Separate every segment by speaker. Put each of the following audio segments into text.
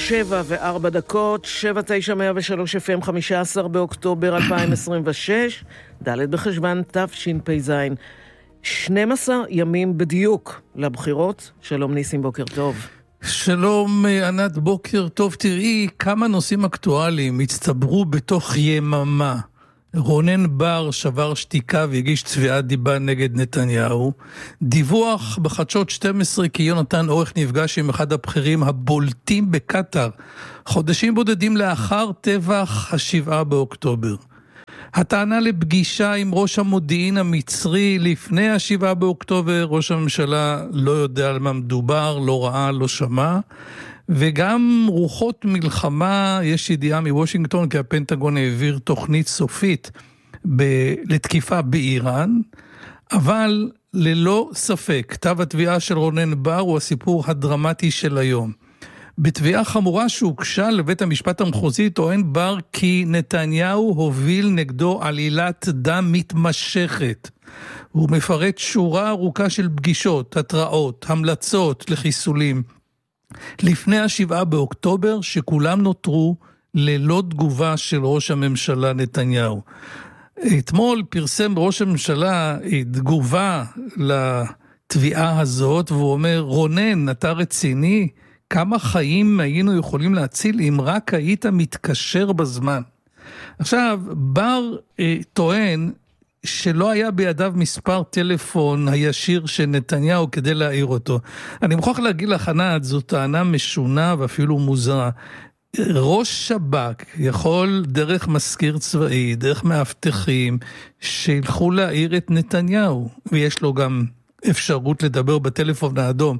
Speaker 1: 7:04, 79103 FM, 15 באוקטובר 2026, ד' בחשבן תשפ"ז. 12 ימים בדיוק לבחירות. שלום ניסים, בוקר טוב.
Speaker 2: שלום ענת, בוקר טוב. תראי כמה נושאים אקטואליים הצטברו בתוך יממה. רונן בר שבר שתיקה והגיש תביעת דיבה נגד נתניהו. דיווח בחדשות 12 כי יונתן אורך נפגש עם אחד הבכירים הבולטים בקטר, חודשים בודדים לאחר טבח ה7 באוקטובר. הטענה לפגישה עם ראש המודיעין המצרי לפני ה7 באוקטובר, ראש הממשלה לא יודע על מה מדובר, לא ראה, לא שמע. וגם רוחות מלחמה, יש ידיעה מוושינגטון כי הפנטגון העביר תוכנית סופית לתקיפה באיראן, אבל ללא ספק, כתב התביעה של רונן בר הוא הסיפור הדרמטי של היום. בתביעה חמורה שהוגשה לבית המשפט המחוזי טוען בר כי נתניהו הוביל נגדו עלילת דם מתמשכת. הוא מפרט שורה ארוכה של פגישות, התראות, המלצות לחיסולים. לפני ה7 באוקטובר שכולם נותרו ללא תגובה של ראש הממשלה נתניהו. אתמול פרסם ראש הממשלה תגובה לתביעה הזאת, והוא אומר, רונן, אתה רציני? כמה חיים היינו יכולים להציל אם רק היית מתקשר בזמן? עכשיו, בר טוען שלא היה בידיו מספר טלפון הישיר של נתניהו כדי להעיר אותו. אני מוכרח להגיד לך, ענת, זו טענה משונה ואפילו מוזרה. ראש שב"כ יכול דרך מזכיר צבאי, דרך מאבטחים, שילכו להעיר את נתניהו, ויש לו גם אפשרות לדבר בטלפון האדום.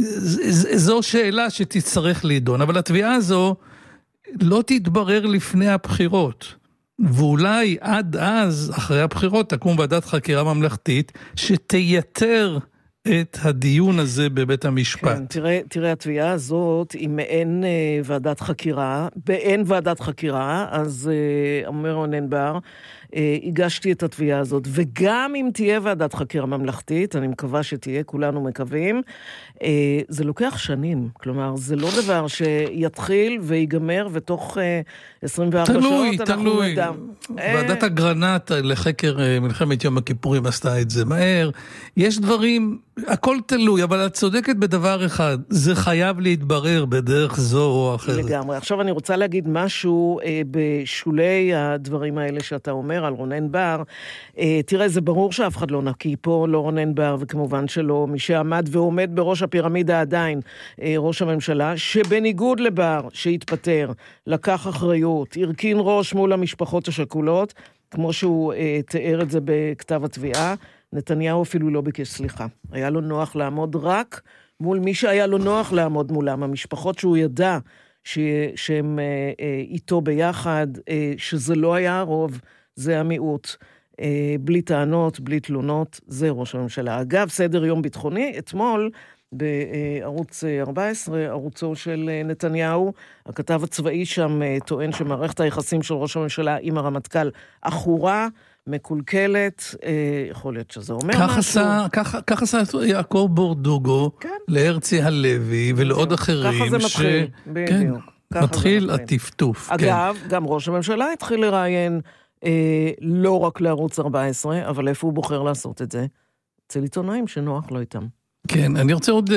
Speaker 2: זו שאלה שתצטרך להידון, אבל התביעה הזו לא תתברר לפני הבחירות. ואולי עד אז, אחרי הבחירות, תקום ועדת חקירה ממלכתית, שתייתר את הדיון הזה בבית המשפט.
Speaker 1: כן, תראה, התביעה הזאת, אם אין ועדת חקירה, באין ועדת חקירה, אז אומר רונן בר, הגשתי את התביעה הזאת, וגם אם תהיה ועדת חקירה ממלכתית, אני מקווה שתהיה, כולנו מקווים, זה לוקח שנים, כלומר, זה לא דבר שיתחיל ויגמר, ותוך 24 שעות אנחנו נדע.
Speaker 2: ועדת אגרנט לחקר מלחמת יום הכיפורים עשתה את זה מהר, יש דברים, הכל תלוי, אבל את צודקת בדבר אחד, זה חייב להתברר בדרך זו או אחרת.
Speaker 1: לגמרי. עכשיו אני רוצה להגיד משהו בשולי הדברים האלה שאתה אומר על רונן בר. תראה, זה ברור שאף אחד לא נקי פה, לא רונן בר, וכמובן שלא, מי שעמד ועומד בראש הפירמידה עדיין, ראש הממשלה, שבניגוד לבר שהתפטר, לקח אחריות, הרכין ראש מול המשפחות השכולות, כמו שהוא תיאר את זה בכתב התביעה, נתניהו אפילו לא ביקש סליחה. היה לו נוח לעמוד רק מול מי שהיה לו נוח לעמוד מולם, המשפחות שהוא ידע שהם איתו ביחד, שזה לא היה הרוב, זה המיעוט, בלי טענות, בלי תלונות, זה ראש הממשלה. אגב, סדר יום ביטחוני, אתמול בערוץ 14, ערוצו של נתניהו, הכתב הצבאי שם טוען שמערכת היחסים של ראש הממשלה עם הרמטכ"ל אחורה, מקולקלת, יכול להיות שזה אומר משהו.
Speaker 2: כך עשה יעקב בורדוגו, להרצי הלוי ולעוד אחרים.
Speaker 1: ככה זה מתחיל, בדיוק.
Speaker 2: מתחיל הטפטוף.
Speaker 1: אגב, גם ראש הממשלה התחיל לראיין לא רק לערוץ 14, אבל איפה הוא בוחר לעשות את זה? אצל עיתונאים שנוח לו איתם.
Speaker 2: כן, אני רוצה עוד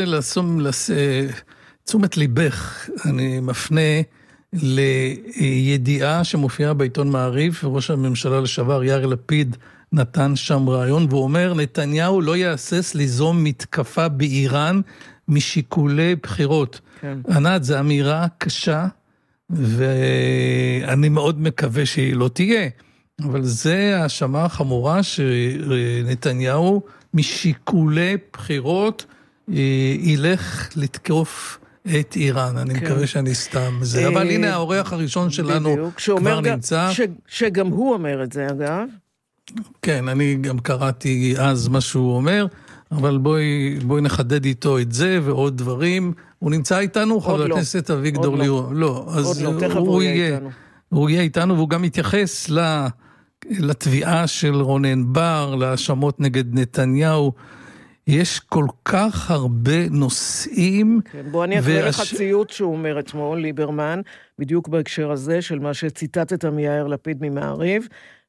Speaker 2: תשומת ליבך, אני מפנה לידיעה שמופיעה בעיתון מעריב, וראש הממשלה לשעבר יאיר לפיד נתן שם רעיון, והוא אומר, נתניהו לא יאסס ליזום מתקפה באיראן משיקולי בחירות. כן. ענת, זו אמירה קשה, ואני מאוד מקווה שהיא לא תהיה, אבל זה האשמה החמורה שנתניהו משיקולי בחירות ילך לתקוף את איראן. אני מקווה שאני סתם זה. אבל הנה האורח הראשון שלנו כבר נמצא.
Speaker 1: שגם הוא אומר את זה, אגב.
Speaker 2: כן, אני גם קראתי אז מה שהוא אומר, אבל בואי נחדד איתו את זה ועוד דברים. הוא נמצא איתנו, חבר הכנסת אביגדור ליברמן. לא, אז הוא יהיה איתנו, והוא גם מתייחס לתביעה של רונן בר, להאשמות נגד נתניהו. יש כל כך הרבה נושאים.
Speaker 1: כן, בוא אני אקרא לך ציוט שהוא אומר אתמול, ליברמן, בדיוק בהקשר הזה של מה שציטטת מיאיר לפיד ממעריב,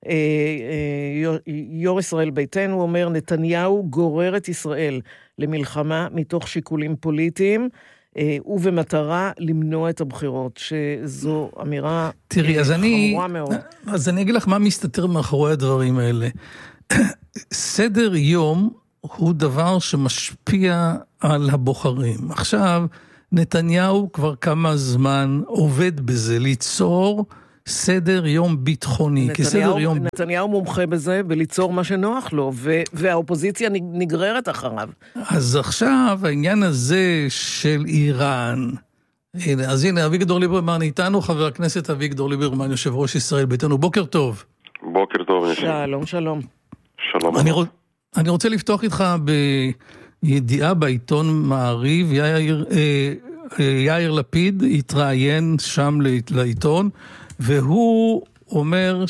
Speaker 1: יו"ר ישראל ביתנו אומר, נתניהו גורר את ישראל למלחמה מתוך שיקולים פוליטיים, ובמטרה למנוע את הבחירות, שזו אמירה חמורה מאוד.
Speaker 2: אז אני אגיד לך מה מסתתר מאחורי הדברים האלה. סדר יום הוא דבר שמשפיע על הבוחרים. עכשיו, נתניהו כבר כמה זמן עובד בזה, ליצור סדר יום ביטחוני.
Speaker 1: נתניהו מומחה בזה וליצור מה שנוח לו, והאופוזיציה נגררת אחריו.
Speaker 2: אז עכשיו העניין הזה של איראן, אז הנה אביגדור ליברמן איתנו, חבר הכנסת אביגדור ליברמן, יושב ראש ישראל ביתנו, בוקר טוב.
Speaker 3: בוקר טוב.
Speaker 1: שלום, שלום.
Speaker 3: שלום.
Speaker 2: אני רוצה לפתוח איתך בידיעה בעיתון מעריב, יאיר לפיד התראיין שם לעיתון, והוא אומר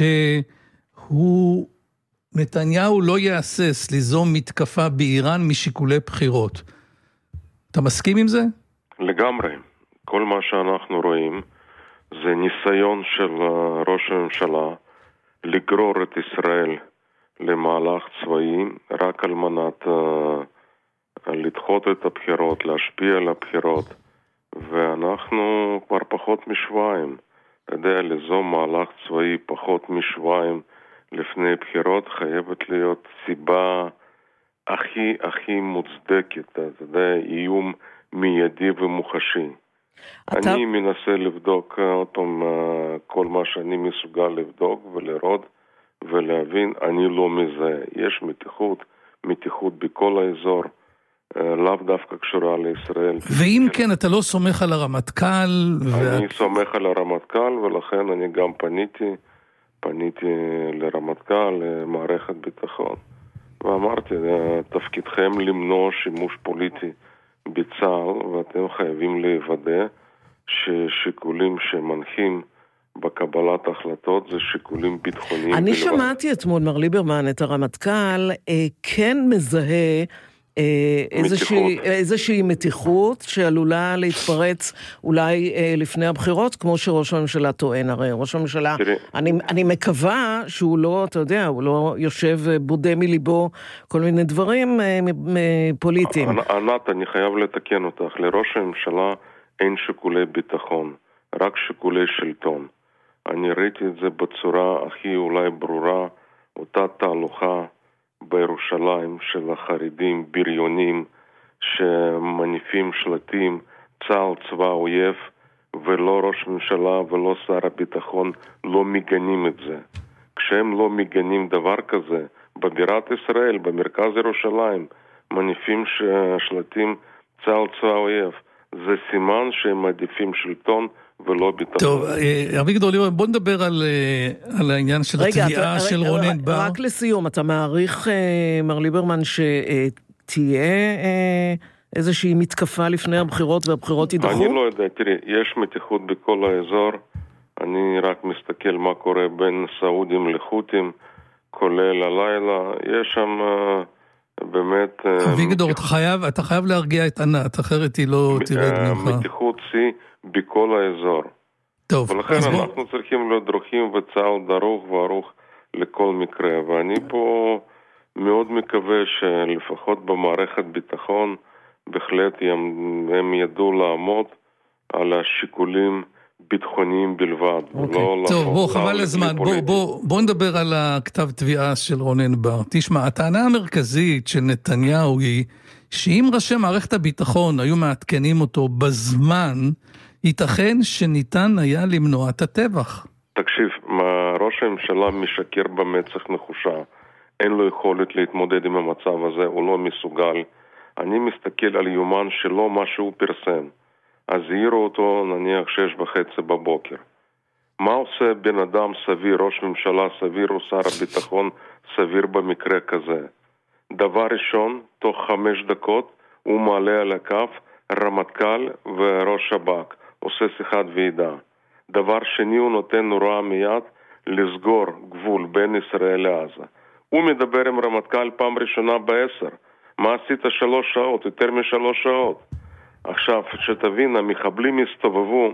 Speaker 2: נתניהו לא יאסס ליזום מתקפה באיראן משיקולי בחירות. אתה מסכים עם זה?
Speaker 3: לגמרי. כל מה שאנחנו רואים זה ניסיון של ראש הממשלה לגרור את ישראל למהלך צבאי רק על מנת לדחות את הבחירות, להשפיע על הבחירות, ואנחנו כבר פחות משבועיים. אתה יודע, ליזום מהלך צבאי פחות משבועיים לפני בחירות חייבת להיות סיבה הכי מוצדקת, אתה יודע, איום מיידי ומוחשי. אני מנסה לבדוק עוד פעם כל מה שאני מסוגל לבדוק ולראות ולהבין, אני לא מזה. יש מתיחות בכל האזור, לאו דווקא קשורה לישראל.
Speaker 2: ואם כן, אתה לא סומך על הרמטכ"ל?
Speaker 3: אני סומך על הרמטכ"ל, ולכן אני גם פניתי לרמטכ"ל, למערכת ביטחון, ואמרתי, תפקידכם למנוע שימוש פוליטי בצה"ל, ואתם חייבים להיוודא ששיקולים שמנחים בקבלת החלטות זה שיקולים ביטחוניים.
Speaker 1: אני שמעתי אתמול, מר ליברמן, את הרמטכ"ל כן מזהה איזושהי מתיחות שעלולה להתפרץ אולי לפני הבחירות, כמו שראש הממשלה טוען. הרי ראש הממשלה, אני מקווה שהוא לא, אתה יודע, הוא לא יושב בודה מליבו כל מיני דברים פוליטיים.
Speaker 3: ענת, אני חייב לתקן אותך. לראש הממשלה אין שיקולי ביטחון, רק שיקולי שלטון. אני ראיתי את זה בצורה הכי אולי ברורה, אותה תהלוכה בירושלים של החרדים, בריונים, שמניפים שלטים, צה"ל צבא אויב, ולא ראש ממשלה ולא שר הביטחון לא מגנים את זה. כשהם לא מגנים דבר כזה, בבירת ישראל, במרכז ירושלים, מניפים שלטים צה"ל צבא אויב, זה סימן שהם מעדיפים שלטון ולא ביטחון.
Speaker 2: טוב, אביגדור ליברמן, בוא נדבר על העניין של התביעה של רונן בר.
Speaker 1: רק לסיום, אתה מעריך, מר ליברמן, שתהיה איזושהי מתקפה לפני הבחירות והבחירות יידחו?
Speaker 3: אני לא יודע, תראי, יש מתיחות בכל האזור, אני רק מסתכל מה קורה בין סעודים לחות'ים, כולל הלילה, יש שם באמת...
Speaker 2: אביגדור, אתה חייב להרגיע את ענת, אחרת היא לא תרד ממך.
Speaker 3: מתיחות שיא בכל האזור.
Speaker 2: טוב,
Speaker 3: ולכן אנחנו צריכים להיות דרוכים וצה"ל דרוך וערוך לכל מקרה, ואני פה מאוד מקווה שלפחות במערכת ביטחון בהחלט הם ידעו לעמוד על השיקולים ביטחוניים בלבד.
Speaker 2: טוב, בוא, חבל הזמן, בוא נדבר על הכתב תביעה של רונן בר. תשמע, הטענה המרכזית של נתניהו היא שאם ראשי מערכת הביטחון היו מעדכנים אותו בזמן, ייתכן שניתן היה למנוע את הטבח.
Speaker 3: תקשיב, ראש הממשלה משקר במצח נחושה. אין לו יכולת להתמודד עם המצב הזה, הוא לא מסוגל. אני מסתכל על יומן שלו, מה שהוא פרסם. אז העירו אותו נניח 6:30 בבוקר. מה עושה בן אדם סביר, ראש ממשלה סביר או שר הביטחון סביר במקרה כזה? דבר ראשון, תוך 5 דקות הוא מעלה על הקו רמטכ"ל וראש שב"כ, עושה שיחת ועידה. דבר שני, הוא נותן הוראה מיד לסגור גבול בין ישראל לעזה. הוא מדבר עם רמטכ"ל פעם ראשונה ב10, מה עשית 3 שעות? יותר מ3 שעות. עכשיו, שתבין, המחבלים הסתובבו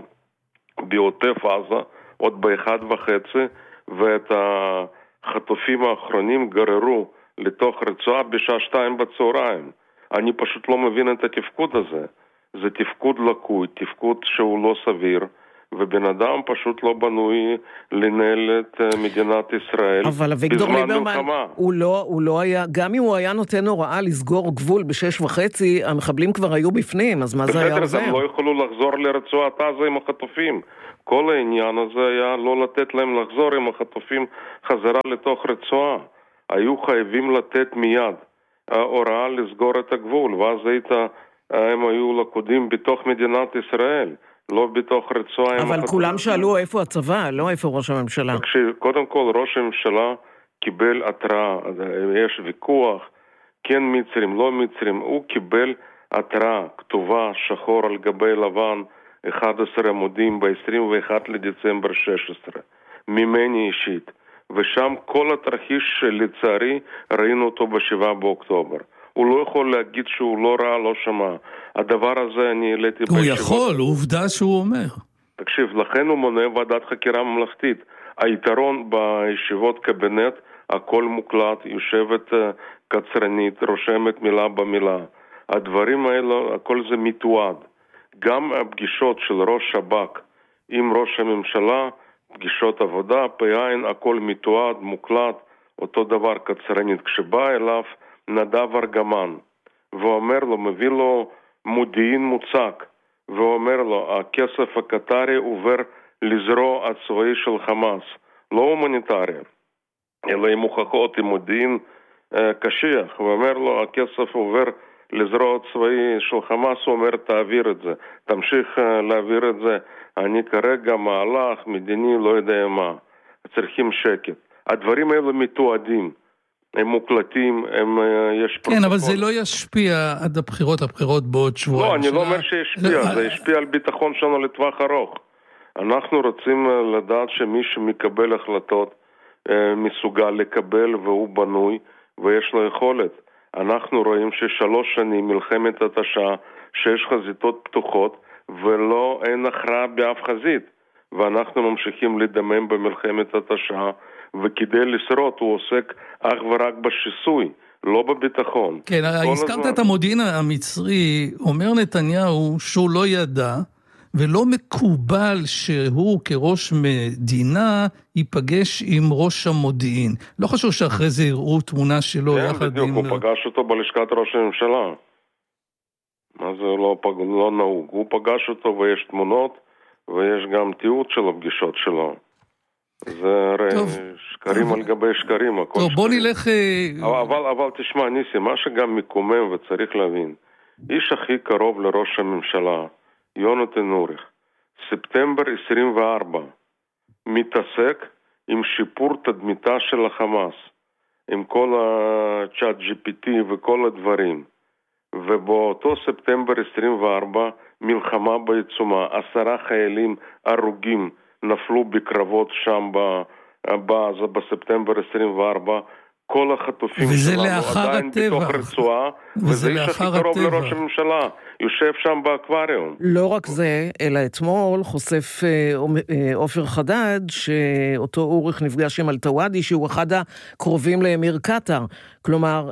Speaker 3: בעוטף עזה עוד ב1:30, ואת החטופים האחרונים גררו לתוך רצועה בשעה 2 בצהריים. אני פשוט לא מבין את התפקוד הזה. זה תפקוד לקוי, תפקוד שהוא לא סביר, ובן אדם פשוט לא בנוי לנהל את מדינת ישראל
Speaker 1: אבל אביגדור
Speaker 3: בזמן
Speaker 1: ליברמן,
Speaker 3: מלחמה.
Speaker 1: הוא לא היה, גם אם הוא היה נותן הוראה לסגור גבול ב6:30, המחבלים כבר היו בפנים, אז מה זה היה עוזר?
Speaker 3: בסדר, הם לא יכולו לחזור לרצועת עזה עם החטופים. כל העניין הזה היה לא לתת להם לחזור עם החטופים חזרה לתוך רצועה. היו חייבים לתת מיד הוראה לסגור את הגבול, ואז הם היו לקודים בתוך מדינת ישראל, לא בתוך רצועה.
Speaker 1: אבל כולם שאלו איפה הצבא, לא איפה ראש הממשלה.
Speaker 3: קודם כל ראש הממשלה קיבל התראה, יש ויכוח, כן מצרים, לא מצרים, הוא קיבל התראה כתובה שחור על גבי לבן, 11 עמודים ב-21 לדצמבר 16, ממני אישית. ושם כל התרחיש שלצערי ראינו אותו ב7 באוקטובר. הוא לא יכול להגיד שהוא לא ראה, לא שמע. הדבר הזה אני העליתי
Speaker 2: הוא יכול, עובדה שהוא אומר.
Speaker 3: תקשיב, לכן הוא מונה ועדת חקירה ממלכתית. היתרון בישיבות קבינט, הכל מוקלט, יושבת קצרנית, רושמת מילה במילה. הדברים האלה, הכל זה מתועד. גם הפגישות של ראש שב"כ עם ראש הממשלה, פגישות עבודה, פעין, הכל מתועד, מוקלט, אותו דבר קצרנית. כשבא אליו נדב ארגמן, ואומר לו, מביא לו מודיעין מוצק, ואומר לו, הכסף הקטרי עובר לזרוע הצבאי של חמאס, לא הומניטרי, אלא עם הוכחות, עם מודיעין קשיח, ואומר לו, הכסף עובר לזרוע צבאי של חמאס, הוא אומר, תעביר את זה, תמשיך להעביר את זה, אני כרגע מהלך מדיני, לא יודע מה, צריכים שקט. הדברים האלה מתועדים, הם מוקלטים, יש פרוטוקול.
Speaker 2: כן, אבל זה לא ישפיע עד הבחירות בעוד שבועיים.
Speaker 3: לא, אני לא אומר שישפיע, זה ישפיע על ביטחון שלנו לטווח ארוך. אנחנו רוצים לדעת שמי שמקבל החלטות מסוגל לקבל והוא בנוי ויש לו יכולת. אנחנו רואים ש3 שנים מלחמת התשה, 6 חזיתות פתוחות ולא אין הכרעה באף חזית. ואנחנו ממשיכים לדמם במלחמת התשה, וכדי לשרוד הוא עוסק אך ורק בשיסוי, לא בביטחון.
Speaker 2: כן, הזכרת את המודיעין המצרי, אומר נתניהו שהוא לא ידע, ולא מקובל שהוא כראש מדינה ייפגש עם ראש המודיעין. לא חשוב שאחרי זה יראו תמונה שלו יחד עם...
Speaker 3: בדיוק, הוא פגש אותו בלשכת ראש הממשלה. מה זה לא נהוג? הוא פגש אותו ויש תמונות, ויש גם תיעוד של הפגישות שלו. זה הרי שקרים על גבי שקרים.
Speaker 2: טוב, בוא נלך...
Speaker 3: אבל תשמע, ניסי, מה שגם מקומם וצריך להבין, איש הכי קרוב לראש הממשלה, יונתן אוריך, ספטמבר 24, מתעסק עם שיפור תדמיתה של החמאס, עם כל הצ'אט GPT וכל הדברים. ובאותו ספטמבר 24, מלחמה בעיצומה, 10 חיילים הרוגים נפלו בקרבות שם בעזה בספטמבר 24, כל החטופים שלנו עדיין בתוך רצועה, וזה איש הכי קרוב לראש הממשלה, יושב שם באקווריום.
Speaker 1: לא רק זה, אלא אתמול חושף עופר חדד, שאותו אוריך נפגש עם אלטוואדי, שהוא אחד הקרובים לאמיר קטר. כלומר,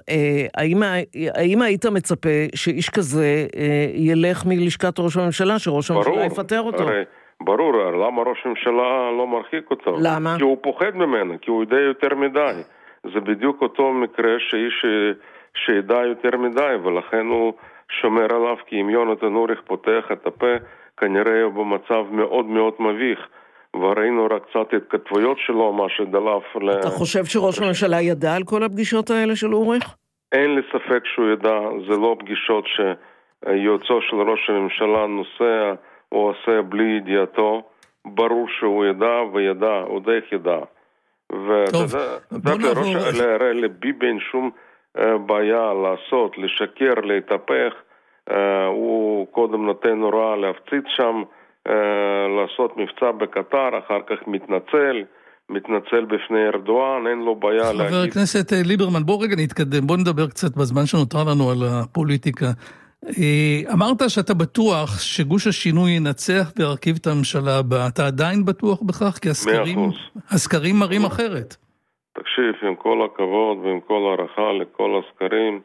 Speaker 1: האם היית מצפה שאיש כזה ילך מלשכת ראש הממשלה, שראש הממשלה יפטר אותו?
Speaker 3: ברור, למה ראש הממשלה לא מרחיק אותו?
Speaker 1: למה?
Speaker 3: כי הוא פוחד ממנו, כי הוא יודע יותר מדי. זה בדיוק אותו מקרה שאיש שידע יותר מדי, ולכן הוא שומר עליו, כי אם יונתן אוריך פותח את הפה, כנראה הוא במצב מאוד מאוד מביך. וראינו רק קצת התכתבויות שלו, מה שדלף
Speaker 1: אתה חושב שראש הממשלה ידע על כל הפגישות האלה של אוריך?
Speaker 3: אין לי ספק שהוא ידע, זה לא פגישות שיוצאו של ראש הממשלה נוסע, הוא עושה בלי ידיעתו, ברור שהוא ידע וידע, עוד איך ידע.
Speaker 2: טוב, בוא נעבור...
Speaker 3: לביבי אין שום בעיה לעשות, לשקר, להתהפך, הוא קודם נותן הוראה להפציץ שם, לעשות מבצע בקטר, אחר כך מתנצל, מתנצל בפני ארדואן, אין לו בעיה להגיד...
Speaker 2: חבר הכנסת ליברמן, בוא רגע נתקדם, בוא נדבר קצת בזמן שנותר לנו על הפוליטיקה. אמרת שאתה בטוח שגוש השינוי ינצח וירכיב את הממשלה הבאה. אתה עדיין בטוח בכך? כי הסקרים מראים אחרת.
Speaker 3: תקשיב, עם כל הכבוד ועם כל הערכה לכל הסקרים,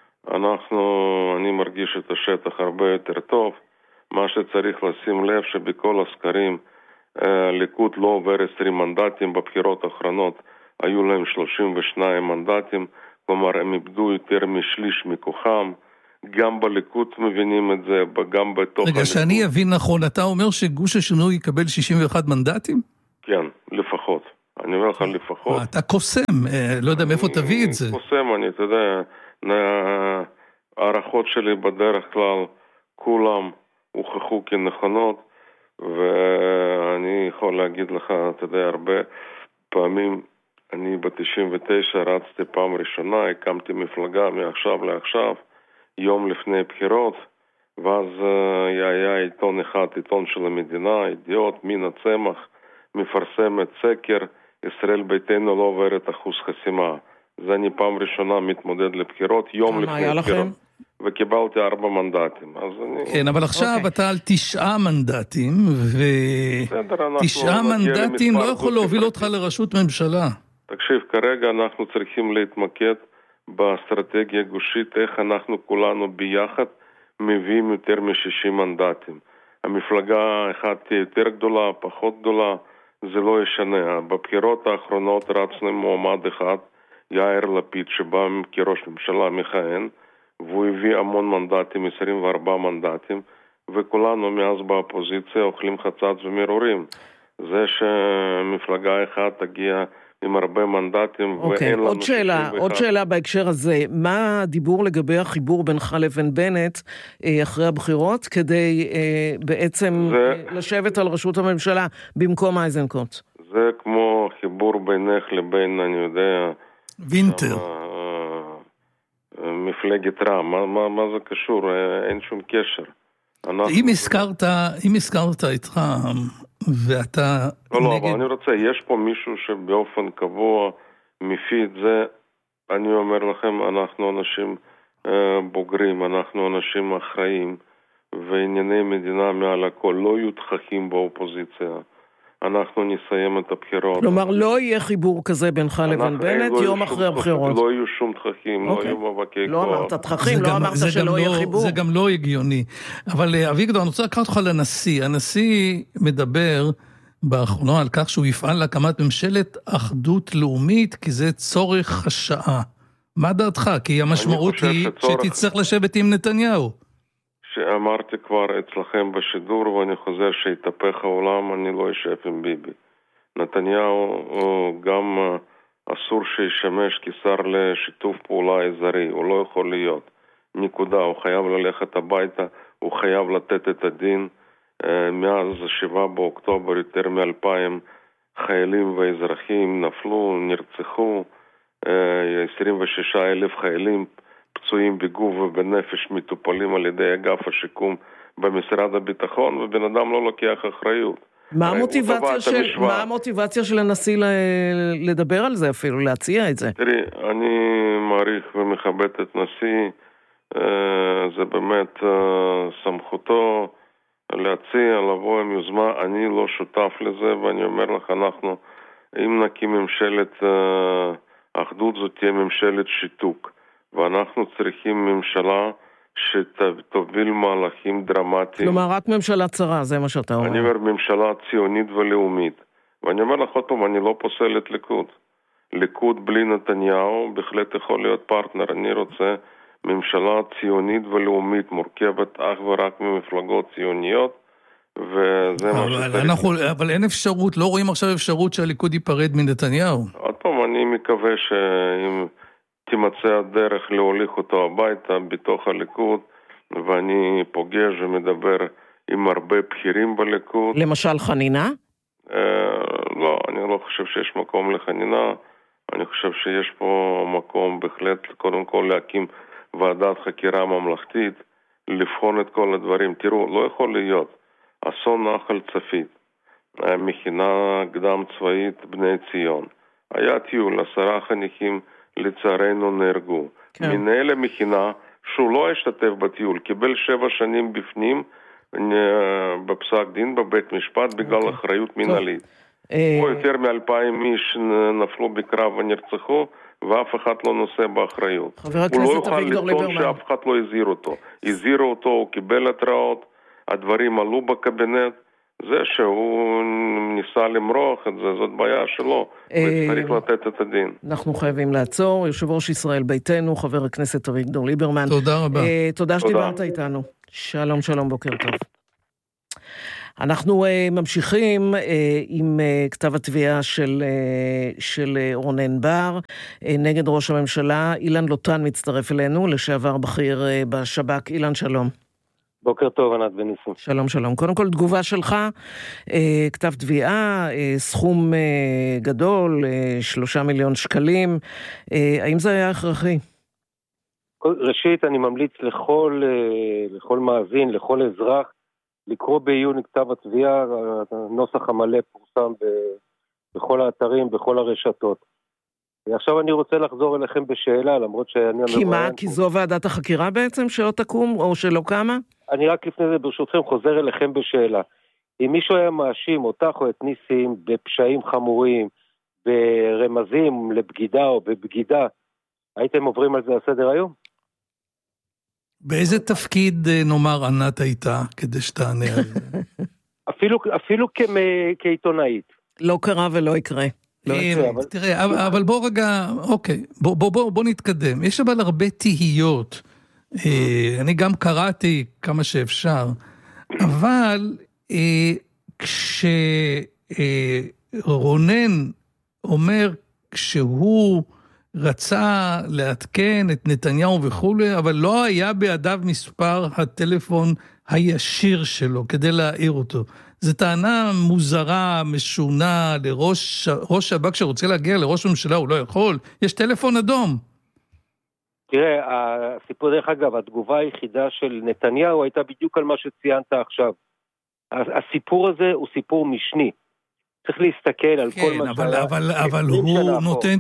Speaker 3: אני מרגיש את השטח הרבה יותר טוב. מה שצריך לשים לב שבכל הסקרים ליכוד לא עובר 20 מנדטים, בבחירות האחרונות היו להם 32 מנדטים, כלומר הם איבדו יותר משליש מכוחם. גם בליכוד מבינים את זה, גם בתוך
Speaker 2: רגע, שאני אבין נכון, אתה אומר שגוש השינוי יקבל 61 מנדטים?
Speaker 3: כן, לפחות. אני אומר לך לפחות.
Speaker 2: אתה קוסם, לא יודע מאיפה תביא את זה.
Speaker 3: קוסם, אתה יודע, הערכות שלי בדרך כלל, כולם הוכחו כנכונות, ואני יכול להגיד לך, אתה יודע, הרבה פעמים, אני ב-99 רצתי פעם ראשונה, הקמתי מפלגה מעכשיו לעכשיו, יום לפני בחירות, ואז היה עיתון אחד, עיתון של המדינה, ידיעות, מן הצמח, מפרסמת סקר, ישראל ביתנו לא עוברת אחוז חסימה. זה אני פעם ראשונה מתמודד לבחירות, יום לפני בחירות. וקיבלתי 4 מנדטים.
Speaker 2: כן, אבל עכשיו אתה על 9 מנדטים, ו9 מנדטים לא יכול להוביל אותך לראשות ממשלה.
Speaker 3: תקשיב, כרגע אנחנו צריכים להתמקד באסטרטגיה גושית, איך אנחנו כולנו ביחד מביאים יותר מ-60 מנדטים. המפלגה אחת תהיה יותר גדולה, פחות גדולה, זה לא ישנה. בבחירות האחרונות רצנו מועמד אחד, יאיר לפיד, שבא כראש ממשלה מכהן, והוא הביא המון מנדטים, 24 מנדטים, וכולנו מאז באופוזיציה אוכלים חצץ ומרורים. זה שמפלגה אחת תגיע עם הרבה מנדטים, ואין לנו...
Speaker 1: עוד שאלה בהקשר הזה, מה הדיבור לגבי החיבור בינך לבין בנט אחרי הבחירות, כדי בעצם לשבת על ראשות הממשלה במקום אייזנקוט?
Speaker 3: זה כמו חיבור בינך לבין, אני יודע...
Speaker 2: וינטר.
Speaker 3: מפלגת רע"מ, מה זה קשור? אין שום קשר.
Speaker 2: אם הזכרת את רע"מ, ואתה...
Speaker 3: לא, אבל אני רוצה, יש פה מישהו שבאופן קבוע מפיד זה, אני אומר לכם, אנחנו אנשים בוגרים, אנחנו אנשים אחראים, וענייני מדינה מעל הכל לא יהיו תככים באופוזיציה. אנחנו נסיים את הבחירות.
Speaker 1: כלומר, לא יהיה חיבור כזה בינך לבין בנט יום אחרי הבחירות.
Speaker 3: לא יהיו שום תככים, לא יהיו מאבקי כוח.
Speaker 1: לא אמרת תככים, לא אמרת שלא יהיה חיבור.
Speaker 2: זה גם לא הגיוני. אבל אביגדור, אני רוצה לקחת אותך לנשיא. הנשיא מדבר באחרונה על כך שהוא יפעל להקמת ממשלת אחדות לאומית, כי זה צורך השעה. מה דעתך? כי המשמעות היא שתצטרך לשבת עם נתניהו.
Speaker 3: שאמרתי כבר אצלכם בשידור, ואני חוזר שיתהפך העולם, אני לא אשב עם ביבי. נתניהו גם אסור שישמש כשר לשיתוף פעולה אזורי, הוא לא יכול להיות. נקודה, הוא חייב ללכת הביתה, הוא חייב לתת את הדין. מאז 7 באוקטובר יותר מ-2,000 חיילים ואזרחים נפלו, נרצחו, 26,000 חיילים פצועים בגוף ובנפש מטופלים על ידי אגף השיקום במשרד הביטחון, ובן אדם לא לוקח אחריות.
Speaker 1: מה המוטיבציה של הנשיא לדבר על זה אפילו, להציע את זה?
Speaker 3: תראי, אני מעריך ומכבד את נשיא, זה באמת סמכותו להציע, לבוא עם יוזמה, אני לא שותף לזה, ואני אומר לך, אנחנו, אם נקים ממשלת אחדות, זאת תהיה ממשלת שיתוק. ואנחנו צריכים ממשלה שתוביל מהלכים דרמטיים.
Speaker 1: כלומר, רק ממשלה צרה, זה מה שאתה אומר.
Speaker 3: אני אומר ממשלה ציונית ולאומית. ואני אומר לך עוד פעם, אני לא פוסל את ליכוד. ליכוד בלי נתניהו בהחלט יכול להיות פרטנר. אני רוצה ממשלה ציונית ולאומית, מורכבת אך ורק ממפלגות ציוניות, וזה מה שצריך.
Speaker 2: אבל אין אפשרות, לא רואים עכשיו אפשרות שהליכוד ייפרד מנתניהו.
Speaker 3: עוד פעם, אני מקווה שאם... תמצא הדרך להוליך אותו הביתה בתוך הליכוד, ואני פוגש ומדבר עם הרבה בכירים בליכוד.
Speaker 1: למשל חנינה?
Speaker 3: לא, אני לא חושב שיש מקום לחנינה. אני חושב שיש פה מקום בהחלט, קודם כל להקים ועדת חקירה ממלכתית, לבחון את כל הדברים. תראו, לא יכול להיות אסון נחל צפית. מכינה קדם צבאית בני ציון. היה טיול, 10 חניכים לצערנו נהרגו. מנהל המכינה, שהוא לא השתתף בטיול, קיבל 7 שנים בפנים בפסק דין בבית משפט בגלל אחריות מנהלית. פה יותר מ-2,000 איש נפלו בקרב ונרצחו, ואף אחד לא נושא באחריות.
Speaker 1: חבר הכנסת אביגדור ליברמן.
Speaker 3: הוא לא יוכל לטעון שאף אחד לא הזהיר אותו. הזהירו אותו, הוא קיבל התראות, הדברים עלו בקבינט, זה שהוא ניסה למרוח את זה, זאת בעיה שלו, וצריך לתת את הדין.
Speaker 1: אנחנו חייבים לעצור. יושב ראש ישראל ביתנו, חבר הכנסת אביגדור ליברמן.
Speaker 2: תודה רבה.
Speaker 1: תודה שדיברת איתנו. שלום, שלום, בוקר טוב. אנחנו ממשיכים עם כתב התביעה של רונן בר נגד ראש הממשלה. אילן לוטן מצטרף אלינו, לשעבר בכיר בשב"כ. אילן, שלום.
Speaker 4: בוקר טוב, ענת וניסים.
Speaker 1: שלום, שלום. קודם כל, תגובה שלך, כתב תביעה, סכום גדול, 3 מיליון שקלים. האם זה היה הכרחי?
Speaker 4: ראשית, אני ממליץ לכל מאזין, לכל אזרח, לקרוא בעיון כתב התביעה. הנוסח המלא פורסם בכל האתרים, בכל הרשתות. עכשיו אני רוצה לחזור אליכם בשאלה, למרות שאני...
Speaker 1: כי מה? כי זו ועדת החקירה בעצם שלא תקום או שלא קמה?
Speaker 4: אני רק לפני זה ברשותכם חוזר אליכם בשאלה. אם מישהו היה מאשים אותך או את ניסים בפשעים חמורים, ברמזים לבגידה או בבגידה, הייתם עוברים על זה הסדר היום?
Speaker 2: באיזה תפקיד נאמר ענת הייתה כדי שתענה על זה?
Speaker 4: אפילו כעיתונאית.
Speaker 1: לא קרה ולא יקרה.
Speaker 2: תראה, אבל בוא רגע, אוקיי, בוא נתקדם. יש אבל הרבה תהיות. אני גם קראתי כמה שאפשר, אבל כשרונן אומר שהוא רצה לעדכן את נתניהו וכו', אבל לא היה בידיו מספר הטלפון הישיר שלו כדי להעיר אותו. זו טענה מוזרה, משונה, לראש שב"כ שרוצה להגיע לראש הממשלה, הוא לא יכול. יש טלפון אדום.
Speaker 4: תראה, הסיפור דרך אגב, התגובה היחידה של נתניהו הייתה בדיוק על מה שציינת עכשיו. הסיפור הזה הוא סיפור משני. צריך להסתכל על כל מה שהיה.
Speaker 2: אבל הוא נותן...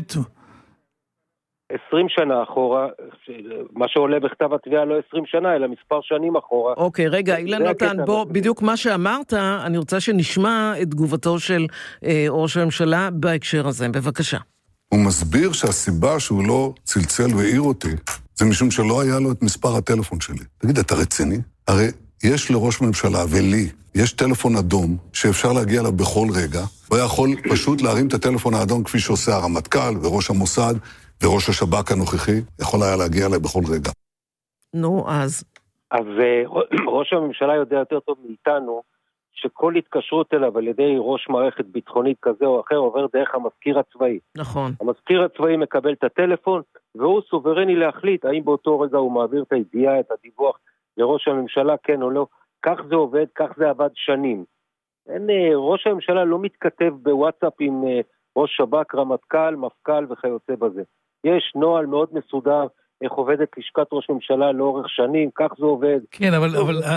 Speaker 4: 20 שנה אחורה, מה שעולה בכתב התביעה לא 20 שנה, אלא מספר שנים אחורה.
Speaker 1: אוקיי, רגע, אילן נתן, בוא, בדיוק מה שאמרת, אני רוצה שנשמע את תגובתו של ראש הממשלה בהקשר הזה, בבקשה.
Speaker 5: הוא מסביר שהסיבה שהוא לא צלצל והעיר אותי, זה משום שלא היה לו את מספר הטלפון שלי. תגיד, אתה רציני? הרי יש לראש ממשלה ולי, יש טלפון אדום שאפשר להגיע אליו בכל רגע, הוא יכול פשוט להרים את הטלפון האדום כפי שעושה הרמטכ"ל וראש המוסד, וראש השב"כ הנוכחי יכול היה להגיע אליי בכל רגע.
Speaker 1: נו, אז
Speaker 4: ראש הממשלה יודע יותר טוב מאיתנו, שכל התקשרות אליו על ידי ראש מערכת ביטחונית כזה או אחר, עובר דרך המזכיר הצבאי.
Speaker 1: נכון.
Speaker 4: המזכיר הצבאי מקבל את הטלפון, והוא סוברני להחליט, האם באותו רגע הוא מעביר את הידיעה, את הדיווח לראש הממשלה, כן או לא. כך זה עובד, כך זה עבד שנים. ראש הממשלה לא מתכתב בוואטסאפ עם ראש שב"כ, רמטכ"ל, מפכ"ל וכיוצא בזה. יש נוהל מאוד מסודר, איך עובדת לשכת ראש ממשלה לאורך שנים, כך זה עובד.
Speaker 2: כן, אבל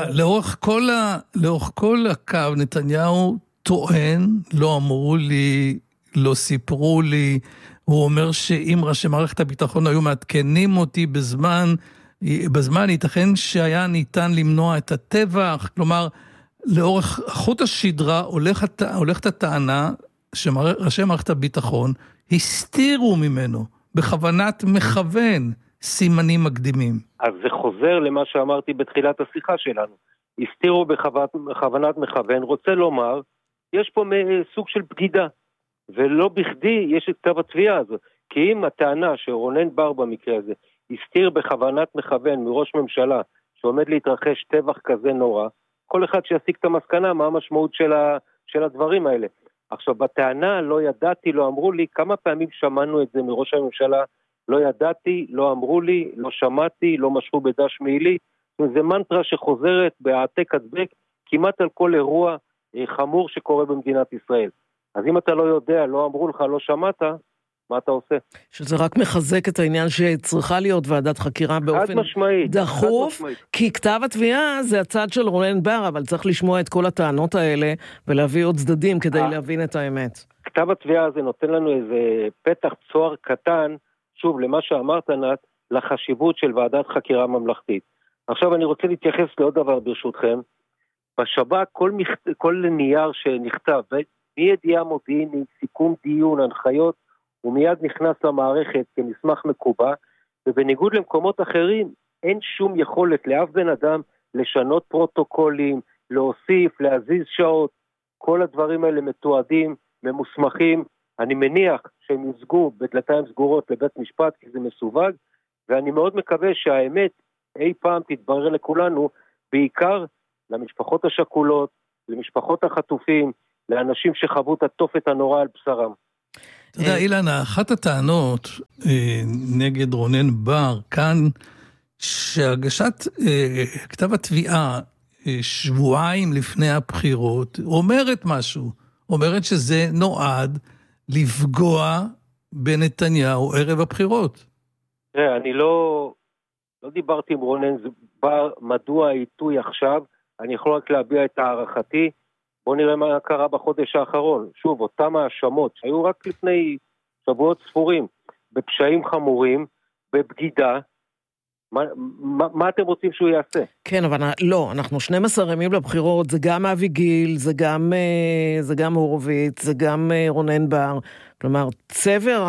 Speaker 2: לאורך כל הקו נתניהו טוען, לא אמרו לי, לא סיפרו לי, הוא אומר שאם ראשי מערכת הביטחון היו מעדכנים אותי בזמן ייתכן שהיה ניתן למנוע את הטבח, כלומר, לאורך חוט השדרה הולכת הטענה שראשי מערכת הביטחון הסתירו ממנו בכוונת מכוון סימנים מקדימים.
Speaker 4: אז זה חוזר למה שאמרתי בתחילת השיחה שלנו. הסתירו בכוונת מכוון, רוצה לומר, יש פה סוג של בגידה, ולא בכדי יש את כתב התביעה הזאת. כי אם הטענה שרונן בר במקרה הזה, הסתיר בכוונת מכוון מראש ממשלה, שעומד להתרחש טבח כזה נורא, כל אחד שיסיק את המסקנה, מה המשמעות של הדברים האלה. עכשיו, בטענה לא ידעתי, לא אמרו לי, כמה פעמים שמענו את זה מראש הממשלה, לא ידעתי, לא אמרו לי, לא שמעתי, לא משכו בדש מעילי, זה מנטרה שחוזרת בהעתק הדבק, כמעט על כל אירוע חמור שקורה במדינת ישראל. אז אם אתה לא יודע, לא אמרו לך, לא שמעת, מה אתה עושה?
Speaker 1: שזה רק מחזק את העניין שצריכה להיות ועדת חקירה באופן דחוף, כי כתב התביעה זה הצד של רונן בר, אבל צריך לשמוע את כל הטענות האלה, ולהביא עוד צדדים כדי להבין את האמת.
Speaker 4: כתב התביעה הזה נותן לנו איזה פתח צוהר קטן, שוב, למה שאמרת נת, לחשיבות של ועדת חקירה ממלכתית. עכשיו אני רוצה להתייחס לעוד דבר ברשותכם. בשב"כ כל נייר שנכתב, מידיעה מודיעינית, סיכום דיון, הנחיות, הוא מיד נכנס למערכת כמסמך מקובע, ובניגוד למקומות אחרים, אין שום יכולת לאף בן אדם לשנות פרוטוקולים, להוסיף, להזיז שעות, כל הדברים האלה מתועדים, ממוסמכים, אני מניח שהם יסגו בדלתיים סגורות לבית משפט, כי זה מסווג, ואני מאוד מקווה שהאמת אי פעם תתברר לכולנו, בעיקר למשפחות השכולות, למשפחות החטופים, לאנשים שחוו את התופת הנורא על בשרם.
Speaker 2: אתה יודע, אילן, אחת הטענות נגד רונן בר כאן, שהגשת כתב התביעה שבועיים לפני הבחירות, אומרת משהו, אומרת שזה נועד לפגוע בנתניהו ערב הבחירות.
Speaker 4: תראה, אני לא דיברתי עם רונן בר, מדוע העיתוי עכשיו, אני יכול רק להביע את הערכתי, בוא נראה מה קרה בחודש האחרון. שוב, אותם האשמות שהיו רק לפני שבועות ספורים, בפשעים חמורים, בבגידה, מה אתם רוצים שהוא יעשה?
Speaker 1: כן, אבל לא, אנחנו 12 ימים לבחירות, זה גם אבי גיל, זה גם הורוביץ, זה גם רונן בר, כלומר, צבר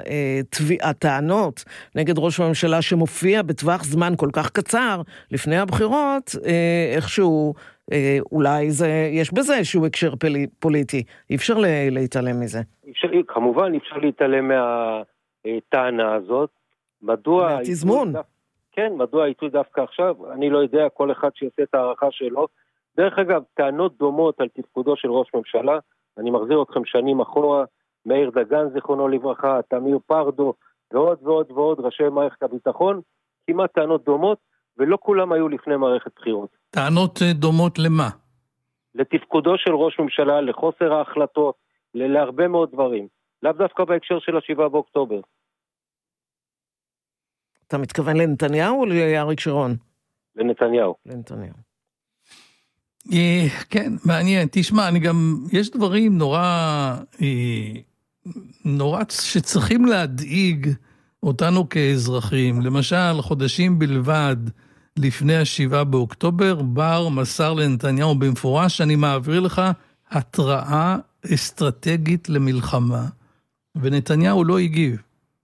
Speaker 1: הטענות נגד ראש הממשלה שמופיע בטווח זמן כל כך קצר לפני הבחירות, איכשהו, אולי יש בזה איזשהו הקשר פוליטי, אי אפשר להתעלם מזה.
Speaker 4: כמובן, אי אפשר להתעלם מהטענה הזאת, מדוע...
Speaker 1: מהתזמון.
Speaker 4: כן, מדוע העיתוי דווקא עכשיו? אני לא יודע, כל אחד שיעשה את הערכה שלו. דרך אגב, טענות דומות על תפקודו של ראש ממשלה, אני מחזיר אתכם שנים אחורה, מאיר דגן זיכרונו לברכה, תמיר פרדו, ועוד ועוד ועוד ראשי מערכת הביטחון, כמעט טענות דומות, ולא כולם היו לפני מערכת בחירות.
Speaker 2: טענות דומות למה?
Speaker 4: לתפקודו של ראש ממשלה, לחוסר ההחלטות, להרבה מאוד דברים. לאו דווקא בהקשר של 7 באוקטובר.
Speaker 1: אתה מתכוון לנתניהו או לאריק שרון?
Speaker 4: לנתניהו.
Speaker 1: לנתניהו.
Speaker 2: כן, מעניין. תשמע, יש דברים נורא שצריכים להדאיג אותנו כאזרחים. למשל, חודשים בלבד לפני 7 באוקטובר, בר מסר לנתניהו במפורש, אני מעביר לך התראה אסטרטגית למלחמה, ונתניהו לא הגיב.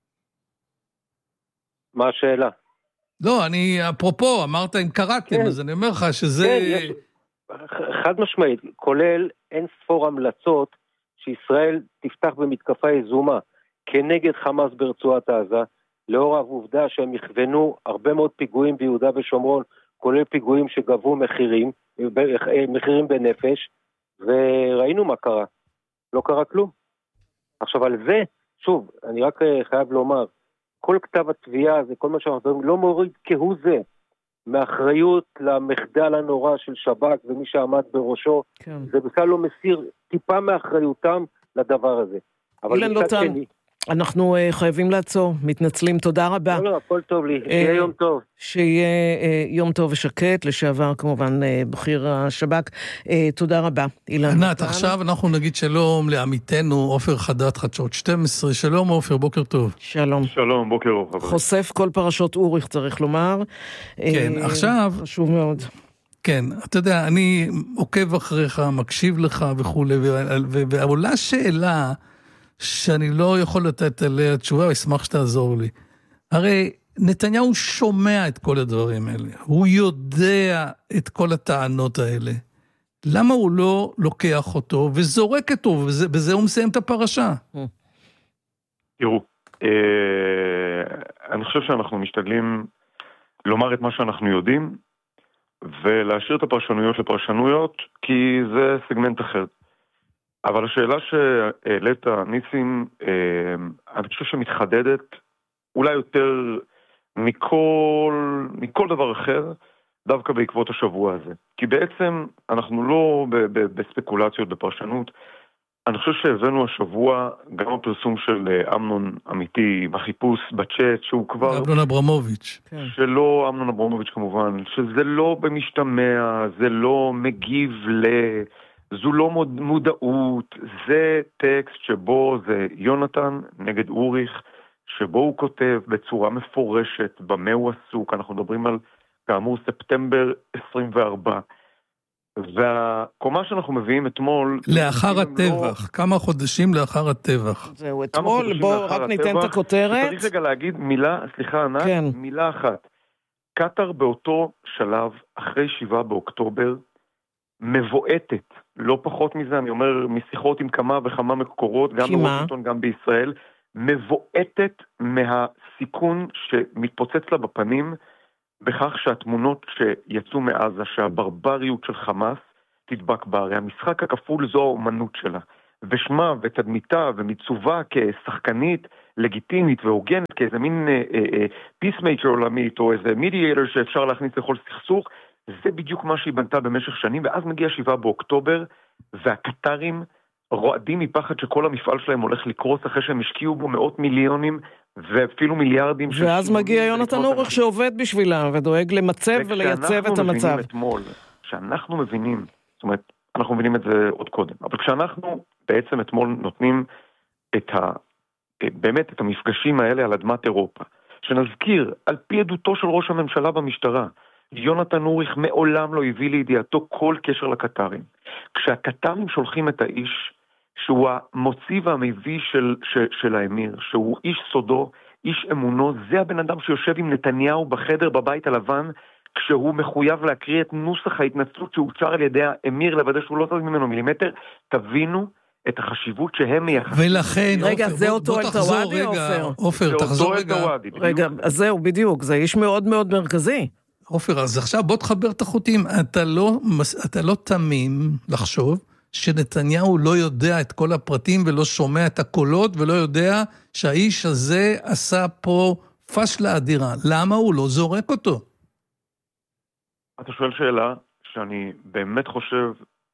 Speaker 4: מה השאלה?
Speaker 2: לא, אפרופו, אמרת אם קראתם, אז אני אומר לך שזה...
Speaker 4: כן, חד משמעית, כולל אין ספור המלצות שישראל תפתח במתקפה יזומה כנגד חמאס ברצועת עזה, לאור העובדה שהם יכוונו הרבה מאוד פיגועים ביהודה ושומרון, כולל פיגועים שגבו מחירים בנפש, וראינו מה קרה. לא קרה כלום. עכשיו על זה, שוב, אני רק חייב לומר, כל כתב התביעה הזה, כל מה שאנחנו מדברים, לא מוריד כהוא זה, מאחריות למחדל הנורא של שב"כ ומי שעמד בראשו, כן. זה בכלל לא מסיר טיפה מאחריותם לדבר הזה.
Speaker 1: אילן לוטן, אנחנו חייבים לעצור, מתנצלים, תודה רבה.
Speaker 4: לא, הכל טוב לי, שיהיה יום טוב.
Speaker 1: שיהיה יום טוב ושקט, לשעבר כמובן בכיר השב"כ. תודה רבה, אילן לוטן.
Speaker 2: ענת, עכשיו אנחנו נגיד שלום לעמיתנו, עופר חדד, חדשות 12, שלום עופר, בוקר טוב.
Speaker 1: שלום.
Speaker 3: שלום, בוקר טוב.
Speaker 1: חושף כל פרשות אוריך, צריך לומר.
Speaker 2: כן, עכשיו...
Speaker 1: חשוב מאוד.
Speaker 2: כן, אתה יודע, אני עוקב אחריך, מקשיב לך וכו', ועולה שאלה שאני לא יכול לתת עליה תשובה, ואשמח שתעזור לי. הרי נתניהו שומע את כל הדברים האלה, הוא יודע את כל הטענות האלה. למה הוא לא לוקח אותו וזורק אותו, ובזה הוא מסיים את הפרשה?
Speaker 3: תראו, אני חושב שאנחנו משתדלים לומר את מה שאנחנו יודעים, ולהשאיר את הפרשנויות לפרשנויות, כי זה סגמנט אחר. אבל השאלה שהעלית, ניסים, אני חושב שמתחדדת אולי יותר מכל דבר אחר, דווקא בעקבות השבוע הזה. כי בעצם אנחנו לא בספקולציות, בפרשנות,
Speaker 6: אני חושב שהבאנו השבוע גם הפרסום של אמנון אמיתי בחיפוש בצ'אט, שהוא כבר...
Speaker 2: אמנון אברמוביץ'.
Speaker 6: שלא, אמנון אברמוביץ' כמובן, שזה לא במשתמע, זה לא מגיב זו לא מודעות, זה טקסט שבו זה יונתן נגד אוריך, שבו הוא כותב בצורה מפורשת במה הוא עסוק, אנחנו מדברים על כאמור ספטמבר 24, והקומה שאנחנו מביאים אתמול...
Speaker 2: לאחר הטבח, כמה חודשים לאחר הטבח.
Speaker 1: זהו, אתמול, בואו רק ניתן את הכותרת.
Speaker 6: צריך רגע להגיד מילה, סליחה ענת, כן. מילה אחת. קטר באותו שלב, אחרי 7 באוקטובר, מבועטת, לא פחות מזה, אני אומר משיחות עם כמה וכמה מקורות, גם בוושינגטון, גם בישראל, מבועטת מהסיכון שמתפוצץ לה בפנים, בכך שהתמונות שיצאו מעזה, שהברבריות של חמאס תדבק בה, הרי המשחק הכפול זו האומנות שלה, ושמה ותדמיתה ומיצובה כשחקנית לגיטימית והוגנת, כאיזה מין פיסמייקר עולמית, או איזה מידיאטור שאפשר להכניס לכל סכסוך, זה בדיוק מה שהיא בנתה במשך שנים, ואז מגיע 7 באוקטובר, והקטרים רועדים מפחד שכל המפעל שלהם הולך לקרוס אחרי שהם השקיעו בו מאות מיליונים, ואפילו מיליארדים.
Speaker 1: ואז מגיע יונתן אוריך שעובד בשבילם, ודואג למצב ולייצב את המצב.
Speaker 6: כשאנחנו מבינים, זאת אומרת, אנחנו מבינים את זה עוד קודם, אבל כשאנחנו בעצם אתמול נותנים באמת את המפגשים האלה על אדמת אירופה, שנזכיר, על פי עדותו של ראש הממשלה במשטרה, יונתן אוריך מעולם לא הביא לידיעתו כל קשר לקטרים. כשהקטרים שולחים את האיש, שהוא המוציא והמביא של האמיר, שהוא איש סודו, איש אמונו, זה הבן אדם שיושב עם נתניהו בחדר בבית הלבן, כשהוא מחויב להקריא את נוסח ההתנצלות שהוצר על ידי האמיר, לוודא שהוא לא תזמין ממנו מילימטר, תבינו את החשיבות שהם מייחסים.
Speaker 2: ולכן,
Speaker 1: רגע, זה אותו אלטוואדי,
Speaker 2: עופר, תחזור רגע.
Speaker 1: רגע, אז זהו, בדיוק, זה איש מאוד מאוד מרכזי.
Speaker 2: עופר, אז עכשיו בוא תחבר את החוטים. אתה לא תמים לחשוב שנתניהו לא יודע את כל הפרטים ולא שומע את הקולות ולא יודע שהאיש הזה עשה פה פשלה אדירה. למה הוא לא זורק אותו?
Speaker 6: אתה שואל שאלה שאני באמת חושב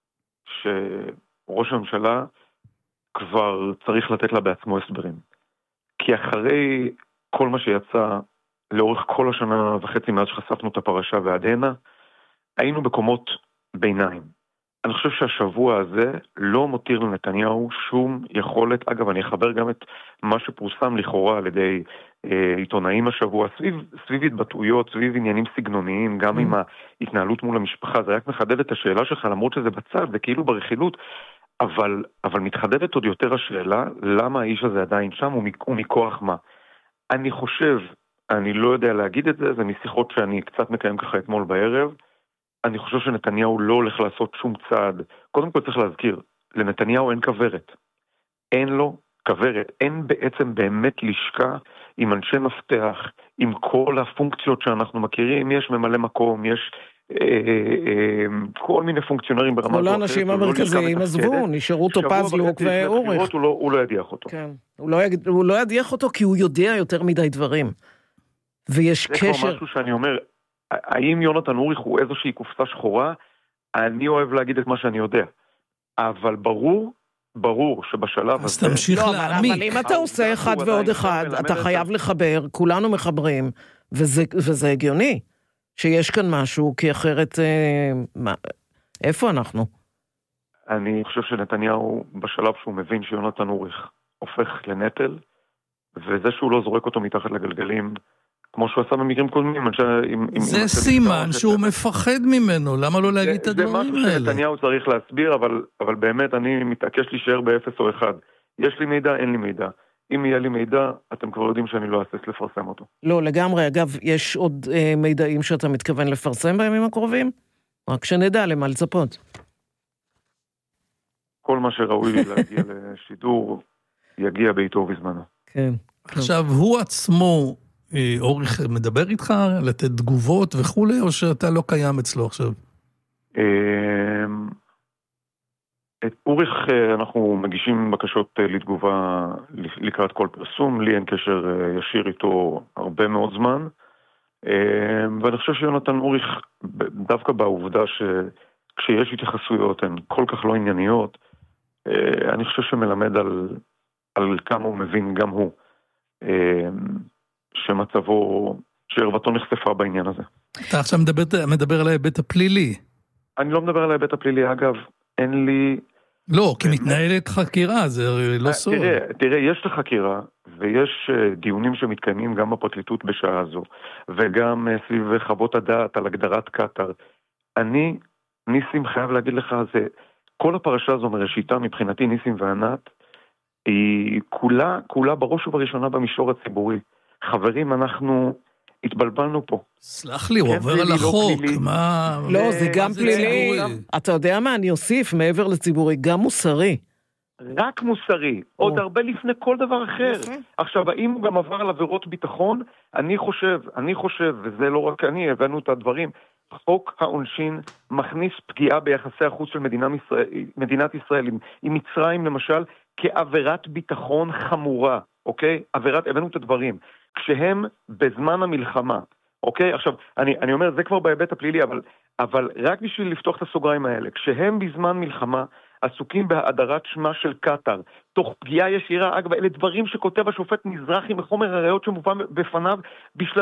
Speaker 6: שראש הממשלה כבר צריך לתת לה בעצמו הסברים. כי אחרי כל מה שיצא לאורך כל השנה וחצי מאז שחשפנו את הפרשה ועד הנה, היינו בקומות ביניים. אני חושב שהשבוע הזה לא מותיר לנתניהו שום יכולת, אגב אני אחבר גם את מה שפורסם לכאורה על ידי עיתונאים השבוע, סביב התבטאויות, סביב עניינים סגנוניים, גם עם ההתנהלות מול המשפחה, זה רק מחדד את השאלה שלך, למרות שזה בצד, זה כאילו ברכילות, אבל מתחדדת עוד יותר השאלה, למה האיש הזה עדיין שם ומכוח מה. אני חושב, אני לא יודע להגיד את זה, זה משיחות שאני קצת מקיים ככה אתמול בערב, אני חושב שנתניהו לא הולך לעשות שום צעד. קודם כל צריך להזכיר, לנתניהו אין כברת. אין לו כברת. אין בעצם באמת לשכה עם אנשי מפתח, עם כל הפונקציות שאנחנו מכירים. יש ממלא מקום, יש כל מיני פונקציונרים ברמה...
Speaker 1: כל האנשים המרכזיים עזבו, נשארו טופז, לוק ואוריך.
Speaker 6: הוא לא ידיח אותו.
Speaker 1: כן. הוא לא ידיח אותו כי הוא יודע יותר מדי דברים. ויש קשר...
Speaker 6: זה כבר משהו שאני אומר... האם יונתן אוריך הוא איזושהי קופסה שחורה? אני אוהב להגיד את מה שאני יודע. אבל ברור שבשלב הזה...
Speaker 2: אז תמשיך להעמיק.
Speaker 1: אבל אם אתה עושה אחד ועוד אחד, אתה חייב לחבר, כולנו מחברים, וזה הגיוני, שיש כאן משהו, כי אחרת... איפה אנחנו?
Speaker 6: אני חושב שנתניהו, בשלב שהוא מבין שיונתן אוריך הופך לנטל, וזה שהוא לא זורק אותו מתחת לגלגלים, כמו שהוא עשה במקרים קודמים.
Speaker 2: זה סימן שהוא מפחד ממנו, למה לא להגיד את הדברים האלה?
Speaker 6: זה משהו שנתניהו צריך להסביר, אבל באמת אני מתעקש להישאר ב-0 או 1. יש לי מידע, אין לי מידע. אם יהיה לי מידע, אתם כבר יודעים שאני לא אעשה לפרסם אותו.
Speaker 1: לא, לגמרי. אגב, יש עוד מידעים שאתה מתכוון לפרסם בימים הקרובים? רק שנדע למה לצפות.
Speaker 6: כל מה שראוי להגיע לשידור, יגיע בעיתו בזמנו.
Speaker 1: כן.
Speaker 2: עכשיו, הוא עצמו... אוריך מדבר איתך, לתת תגובות וכולי, או שאתה לא קיים אצלו עכשיו?
Speaker 6: את אוריך אנחנו מגישים בקשות לתגובה לקראת כל פרסום, לי אין קשר ישיר איתו הרבה מאוד זמן, ואני חושב שיונתן אוריך, דווקא בעובדה שכשיש התייחסויות הן כל כך לא ענייניות, אני חושב שמלמד על כמה הוא מבין גם הוא, שמצבו, שערוותו נחשפה בעניין הזה.
Speaker 2: אתה עכשיו מדבר על ההיבט הפלילי.
Speaker 6: אני לא מדבר על ההיבט הפלילי, אגב, אין לי...
Speaker 2: לא, כי מתנהלת חקירה, זה לא סוד.
Speaker 6: תראה, יש לחקירה, ויש דיונים שמתקיימים גם בפרקליטות בשעה הזו, וגם סביב חוות הדעת על הגדרת קטר. ניסים חייב להגיד לך, כל הפרשה הזו מראשיתה, מבחינתי ניסים וענת, היא כולה בראש ובראשונה במישור הציבורי. חברים, אנחנו התבלבלנו פה.
Speaker 2: סלח לי, הוא עובר על החוק.
Speaker 1: לא, זה גם פלילי. אתה יודע מה, אני אוסיף מעבר לציבורי, גם מוסרי.
Speaker 6: רק מוסרי, עוד הרבה לפני כל דבר אחר. עכשיו, האם הוא גם עבר על עבירות ביטחון? אני חושב, וזה לא רק אני, הבאנו את הדברים, חוק העונשין מכניס פגיעה ביחסי החוץ של מדינת ישראל, עם מצרים למשל, כעבירת ביטחון חמורה, אוקיי? הבאנו את הדברים. כשהם בזמן המלחמה, אוקיי? עכשיו, אני אומר, זה כבר בהיבט הפלילי, אבל רק בשביל לפתוח את הסוגריים האלה, כשהם בזמן מלחמה עסוקים בהאדרת שמה של קטר, תוך פגיעה ישירה, אגב, אלה דברים שכותב השופט מזרחי מחומר הראיות שמובא בפניו בשלב